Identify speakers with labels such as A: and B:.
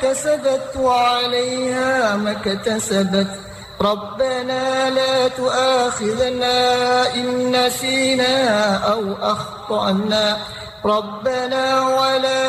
A: كسبت وعليها ما اكتسبت ربنا لا تؤاخذنا إن نسينا أو أخطأنا ربنا ولا